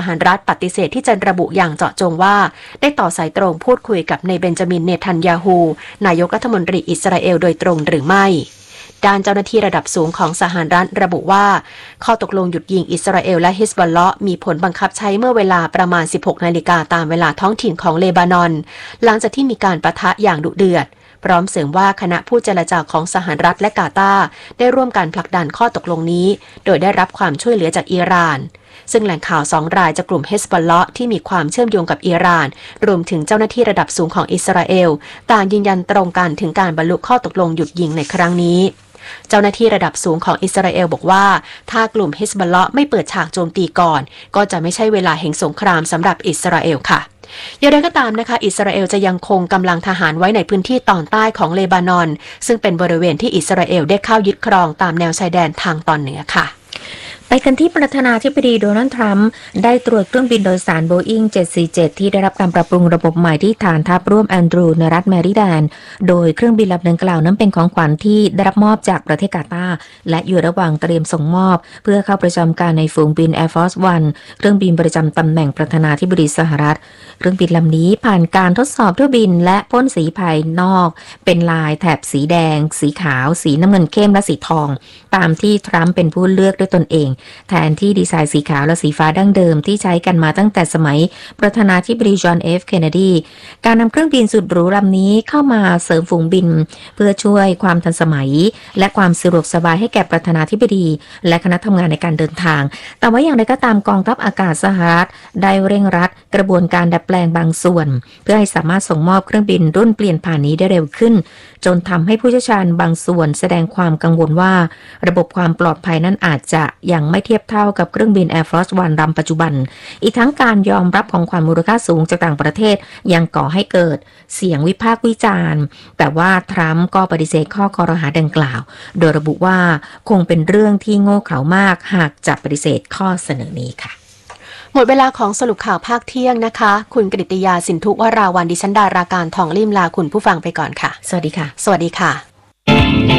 หรัฐปฏิเสธที่จะระบุอย่างเจาะจงว่าได้ต่อสายตรงพูดคุยกับนายเบนจามิน เนทันยาฮูนายกรัฐมนตรีอิสราเอลโดยตรงหรือไม่ด้านเจ้าหน้าที่ระดับสูงของสหรัฐระบุว่าข้อตกลงหยุดยิงอิสราเอลและฮิซบอลเลาะห์มีผลบังคับใช้เมื่อเวลาประมาณ 16 นาฬิกาตามเวลาท้องถิ่นของเลบานอนหลังจากที่มีการปะทะอย่างดุเดือดพร้อมเสริมว่าคณะผู้เจรจาของสหรัฐและกาตาร์ได้ร่วมกันผลักดันข้อตกลงนี้โดยได้รับความช่วยเหลือจากอิหร่านซึ่งแหล่งข่าว2 รายจากกลุ่มฮิซบอลเลาะห์ที่มีความเชื่อมโยงกับอิหร่านรวมถึงเจ้าหน้าที่ระดับสูงของอิสราเอลต่างยืนยันตรงกันถึงการบรรลุข้อตกลงหยุดยิงในครั้งนี้เจ้าหน้าที่ระดับสูงของอิสราเอลบอกว่าถ้ากลุ่มฮิซบอลเลาะห์ไม่เปิดฉากโจมตีก่อนก็จะไม่ใช่เวลาแห่งสงครามสำหรับอิสราเอลค่ะอย่างไรก็ตามนะคะอิสราเอลจะยังคงกำลังทหารไว้ในพื้นที่ตอนใต้ของเลบานอนซึ่งเป็นบริเวณที่อิสราเอลได้เข้ายึดครองตามแนวชายแดนทางตอนเหนือค่ะไปกันที่ประธานาธิบดีโดนัลด์ทรัมป์ได้ตรวจเครื่องบินโดยสารโบอิ้ง747ที่ได้รับการปรับปรุงระบบใหม่ที่ฐานทัพร่วมแอนดรูในรัฐแมริแลนด์โดยเครื่องบินลำดังกล่าวนั้นเป็นของขวัญที่ได้รับมอบจากประเทศกาตาร์และอยู่ระหว่างเตรียมส่งมอบเพื่อเข้าประจำการในฝูงบิน Air Force One เครื่องบินประจำตำแหน่งประธานาธิบดีสหรัฐเครื่องบินลำนี้ผ่านการทดสอบเที่ยวบินและพ่นสีภายนอกเป็นลายแถบสีแดงสีขาวสีน้ำเงินเข้มและสีทองตามที่ทรัมป์เป็นผู้เลือกด้วยตนเองแทนที่ดีไซน์สีขาวและสีฟ้าดั้งเดิมที่ใช้กันมาตั้งแต่สมัยประธานาธิบดีจอห์น เคนเนดีการนำเครื่องบินสุดหรูลำนี้เข้ามาเสริมฝูงบินเพื่อช่วยความทันสมัยและความสะดวกสบายให้แก่ประธานาธิบดีและคณะทำงานในการเดินทางแต่ว่าอย่างไรก็ตามกองทัพอากาศสหรัฐได้เร่งรัดกระบวนการดัดแปลงบางส่วนเพื่อให้สามารถส่งมอบเครื่องบินรุ่นเปลี่ยนผ่านนี้ได้เร็วขึ้นจนทำให้ผู้เชี่ยวชาญบางส่วนแสดงความกังวลว่าระบบความปลอดภัยนั้นอาจจะยังไม่เทียบเท่ากับเครื่องบิน Air Force One ลำปัจจุบันอีกทั้งการยอมรับของขวัญมูลค่าสูงจากต่างประเทศยังก่อให้เกิดเสียงวิพากษ์วิจารณ์แต่ว่าทรัมป์ก็ปฏิเสธข้อกล่าวหาดังกล่าวโดยระบุว่าคงเป็นเรื่องที่โง่เขลามากหากจะปฏิเสธข้อเสนอนี้ค่ะหมดเวลาของสรุปข่าวภาคเที่ยงนะคะคุณกฤติยาสินทุวราวันดิฉันดาราการทองลิ่มลาคุณผู้ฟังไปก่อนค่ะสวัสดีค่ะสวัสดีค่ะ